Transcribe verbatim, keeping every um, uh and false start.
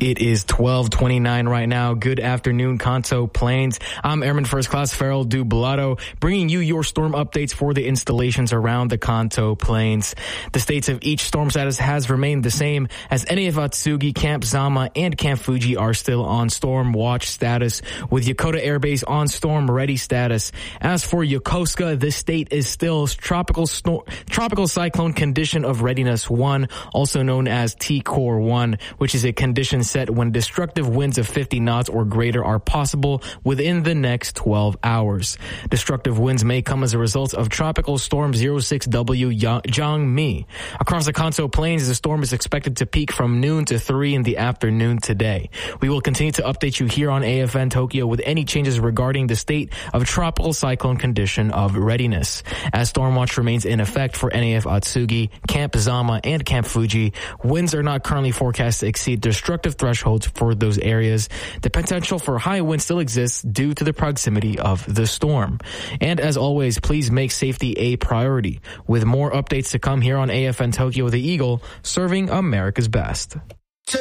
It is twelve twenty-nine right now. Good afternoon, Kanto Plains. I'm Airman First Class Farrell Dublato, bringing you your storm updates for the installations around the Kanto Plains. The states of each storm status has remained the same, as N A F Atsugi, Camp Zama, and Camp Fuji are still on storm watch status, with Yokota Air Base on storm ready status. As for Yokosuka, the state is still tropical sto- tropical cyclone condition of readiness one, also known as T-Core one, which is a condition set when destructive winds of fifty knots or greater are possible within the next twelve hours. Destructive winds may come as a result of Tropical Storm zero six W Jangmi. Across the Kanto Plains, the storm is expected to peak from noon to three in the afternoon today. We will continue to update you here on A F N Tokyo with any changes regarding the state of tropical cyclone condition of readiness. As storm watch remains in effect for N A F Atsugi, Camp Zama, and Camp Fuji, winds are not currently forecast to exceed destructive thresholds for those areas. The potential for high winds still exists due to the proximity of the storm. And as always, please make safety a priority. With more updates to come here on A F N Tokyo, the Eagle, serving America's best.